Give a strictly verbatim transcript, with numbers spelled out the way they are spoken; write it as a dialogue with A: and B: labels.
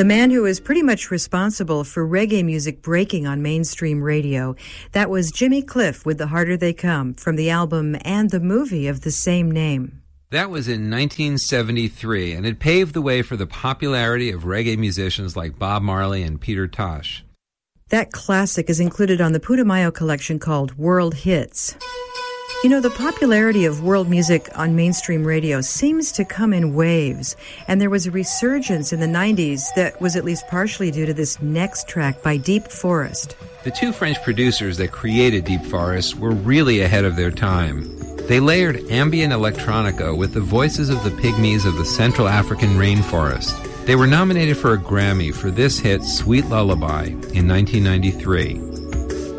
A: The man who was pretty much responsible for reggae music breaking on mainstream radio. That was Jimmy Cliff with The Harder They Come from the album and the movie of the same name.
B: That was in nineteen seventy-three, and it paved the way for the popularity of reggae musicians like Bob Marley and Peter Tosh.
A: That classic is included on the Putumayo collection called World Hits. You know, the popularity of world music on mainstream radio seems to come in waves, and there was a resurgence in the nineties that was at least partially due to this next track by Deep Forest.
B: The two French producers that created Deep Forest were really ahead of their time. They layered ambient electronica with the voices of the pygmies of the Central African rainforest. They were nominated for a Grammy for this hit, Sweet Lullaby, in nineteen ninety-three.